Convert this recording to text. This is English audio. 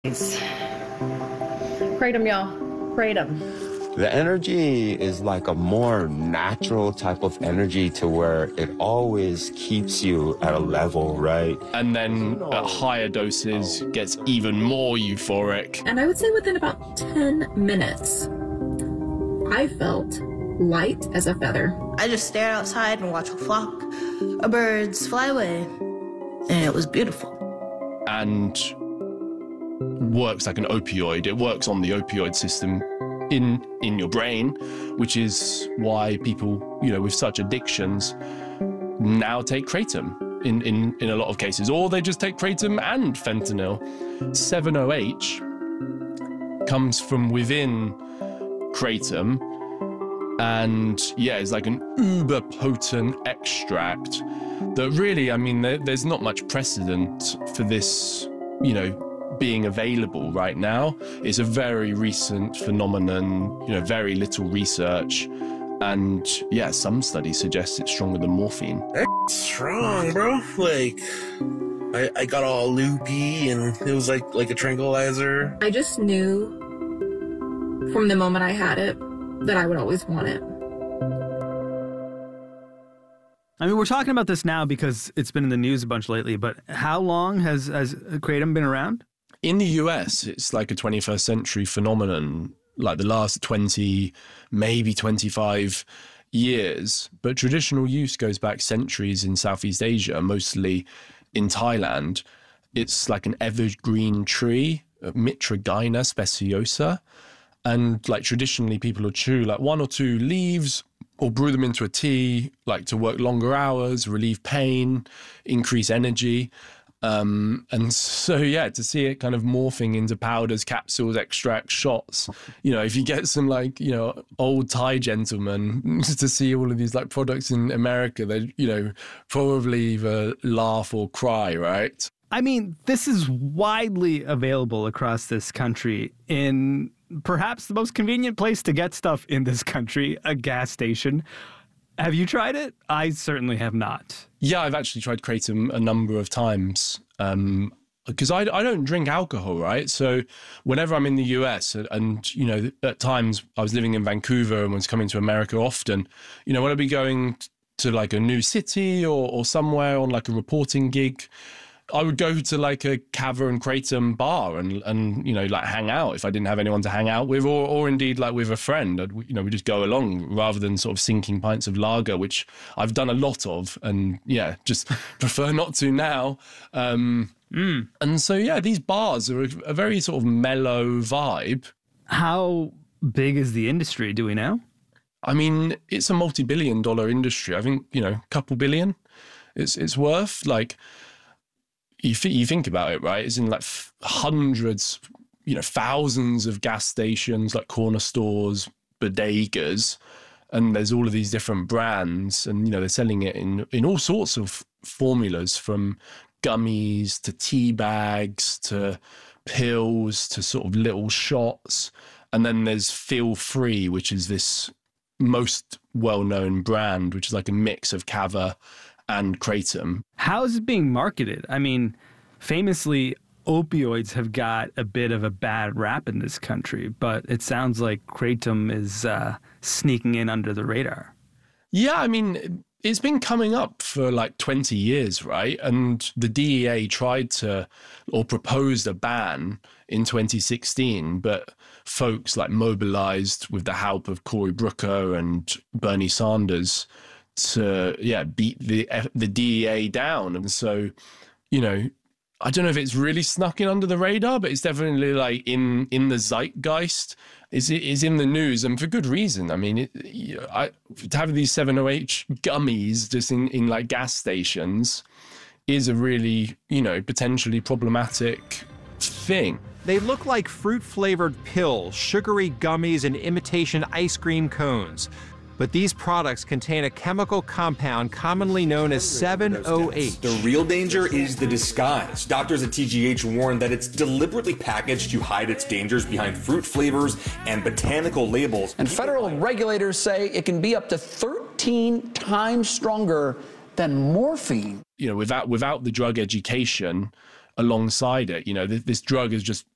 Kratom, y'all. Kratom. The energy is like a more natural type of energy to where it always keeps you at a level, right? And then at higher doses gets even more euphoric. And I would say within about 10 minutes, I felt light as a feather. I just stared outside and watched a flock of birds fly away. And it was beautiful. And works like an opioid. It works on the opioid system in your brain, which is why people, with such addictions now take kratom in a lot of cases, or they just take kratom and fentanyl. 7-OH comes from within kratom, and it's like an uber potent extract that really, there's not much precedent for this, being available right now. It's a very recent phenomenon, very little research. And some studies suggest it's stronger than morphine. That's strong, bro. Like, I got all loopy and it was like a tranquilizer. I just knew from the moment I had it that I would always want it. We're talking about this now because it's been in the news a bunch lately, but how long has kratom been around? In the US, it's like a 21st century phenomenon, like the last 20, maybe 25 years. But traditional use goes back centuries in Southeast Asia, mostly in Thailand. It's like an evergreen tree, Mitragyna speciosa. And like traditionally people would chew like 1 or 2 leaves or brew them into a tea, like to work longer hours, relieve pain, increase energy. And so, to see it kind of morphing into powders, capsules, extracts, shots, if you get some old Thai gentlemen to see all of these like products in America, they, probably either laugh or cry, right? This is widely available across this country in perhaps the most convenient place to get stuff in this country, a gas station. Have you tried it? I certainly have not. Yeah, I've actually tried kratom a number of times because I don't drink alcohol, right? So whenever I'm in the US and, at times I was living in Vancouver and was coming to America often, when I'd be going to like a new city or somewhere on like a reporting gig, I would go to like a Kava and Kratom bar and like hang out if I didn't have anyone to hang out with, or indeed like with a friend. We just go along rather than sort of sinking pints of lager, which I've done a lot of, and just prefer not to now. And so these bars are a very sort of mellow vibe. How big is the industry? Do we know? It's a multi-billion-dollar industry. I think a couple billion. It's worth like. You think about it, right? It's in like hundreds, thousands of gas stations, like corner stores, bodegas, and there's all of these different brands, and they're selling it in all sorts of formulas, from gummies to tea bags to pills to sort of little shots, and then there's Feel Free, which is this most well-known brand, which is like a mix of Kava and kratom. How is it being marketed? Famously, opioids have got a bit of a bad rap in this country, but it sounds like kratom is sneaking in under the radar. Yeah, it's been coming up for like 20 years, right? And the DEA tried to, or proposed a ban in 2016, but folks like mobilized with the help of Cory Booker and Bernie Sanders to beat the DEA down. And so, I don't know if it's really snuck in under the radar, but it's definitely like in the zeitgeist. Is in the news, and for good reason. To have these 7-OH gummies just in like gas stations is a really, potentially problematic thing. They look like fruit-flavored pills, sugary gummies, and imitation ice cream cones. But these products contain a chemical compound commonly known as 7-OH. The real danger is the disguise. Doctors at TGH warn that it's deliberately packaged to hide its dangers behind fruit flavors and botanical labels. And federal regulators say it can be up to 13 times stronger than morphine. Without the drug education alongside it, this drug has just